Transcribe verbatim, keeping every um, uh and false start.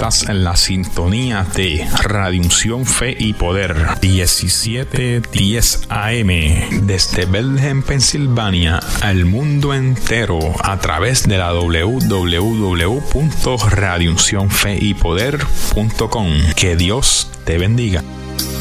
estás en la sintonía de Radio Unción Fe y Poder diecisiete diez A M desde Bethlehem, Pensilvania, al mundo entero a través de la doble u doble u doble u punto radio unción fe y poder punto com. Que Dios te bendiga.